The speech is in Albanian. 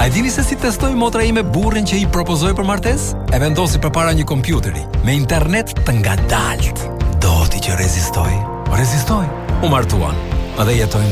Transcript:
A dini se si testoi motra ime burrin që i propozoi për martesë? E vendosi përpara një kompjuteri me internet të ngadalt. Doti që rezistoi. Rezistoi. U martuan. Edhe jetojnë